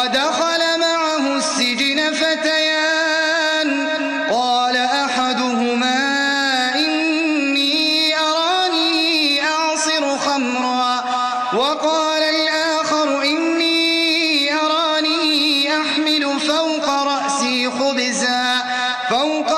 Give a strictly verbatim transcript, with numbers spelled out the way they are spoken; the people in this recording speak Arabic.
ودخل معه السجن فتيان قال أحدهما إني أراني أعصر خمرا وقال الآخر إني أراني أحمل فوق رأسي خبزا فوق